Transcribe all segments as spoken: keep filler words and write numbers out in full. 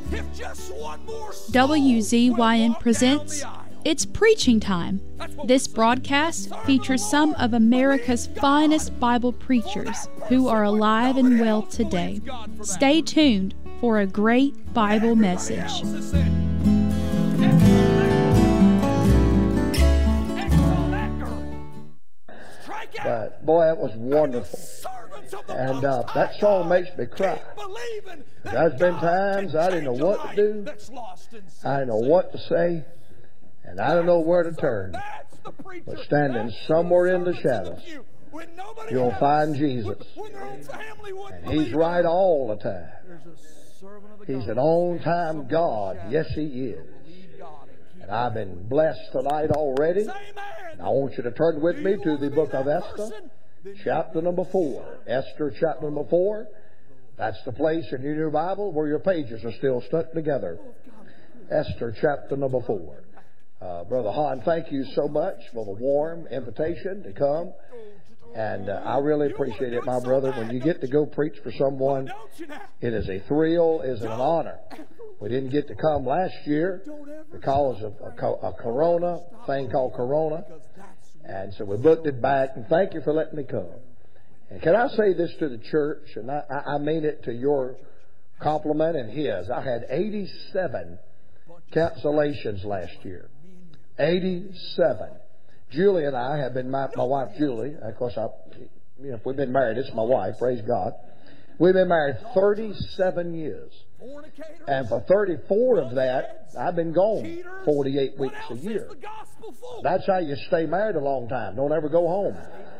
W Z Y N presents It's Preaching Time. This broadcast features some of America's finest Bible preachers who are alive and well today. Stay tuned for a great Bible message. But boy, that was wonderful. And uh, that song makes me cry. There's been times I didn't know what to do. I didn't know what to say. And I don't know where to turn. But standing somewhere in the shadows, you'll find Jesus. And He's right all the time. He's an on-time God. Yes, He is. And I've been blessed tonight already. And I want you to turn with me to the book of Esther, chapter number four. Esther, chapter number four. That's the place in your new Bible where your pages are still stuck together. Esther, chapter number four. Uh, Brother Hahn, thank you so much for the warm invitation to come. And uh, I really appreciate it, my brother. When you get to go preach for someone, it is a thrill, it is an honor. We didn't get to come last year because of a, a corona, thing called corona. And so we booked it back, and thank you for letting me come. And can I say this to the church, and I, I mean it to your compliment and his. I had eighty-seven cancellations last year. eighty-seven. Julie and I have been, my, my wife Julie, of course, I, you know, if we've been married, it's my wife, praise God. We've been married thirty-seven years. And for thirty-four of that, I've been gone forty-eight weeks a year. That's how you stay married a long time. Don't ever go home.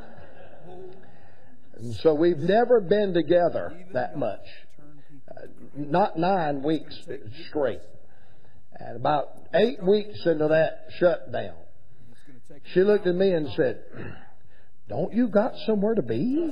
And so we've never been together that much. Uh, not nine weeks straight. And about eight weeks into that shutdown, she looked at me and said, "Don't you got somewhere to be?"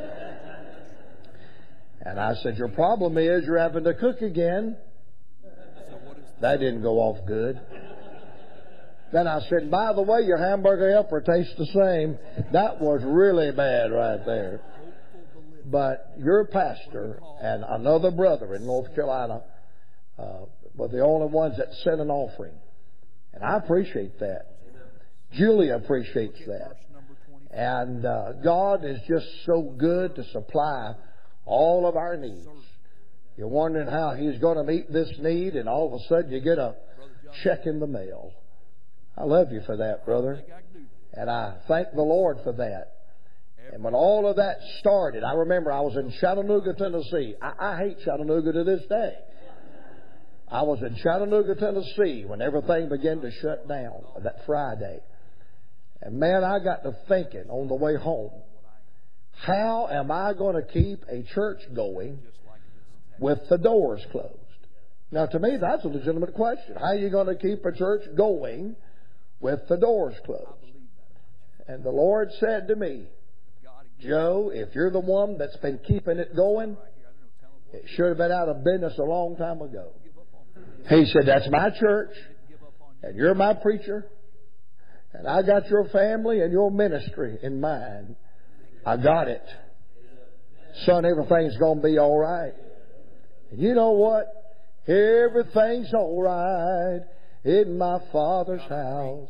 And I said, "Your problem is you're having to cook again." That didn't go off good. Then I said, "By the way, your hamburger helper tastes the same." That was really bad right there. But your pastor and another brother in North Carolina uh, were the only ones that sent an offering. And I appreciate that. Julia appreciates that. And uh, God is just so good to supply all of our needs. You're wondering how He's going to meet this need, and all of a sudden you get a check in the mail. I love you for that, brother. And I thank the Lord for that. And when all of that started, I remember I was in Chattanooga, Tennessee. I, I hate Chattanooga to this day. I was in Chattanooga, Tennessee when everything began to shut down that Friday. And man, I got to thinking on the way home, how am I going to keep a church going with the doors closed? Now, to me, that's a legitimate question. How are you going to keep a church going with the doors closed? And the Lord said to me, "Joe, if you're the one that's been keeping it going, it should have been out of business a long time ago." He said, "That's my church, and you're my preacher, and I got your family and your ministry in mind. I got it. Son, everything's going to be all right." And you know what? Everything's all right in my Father's house.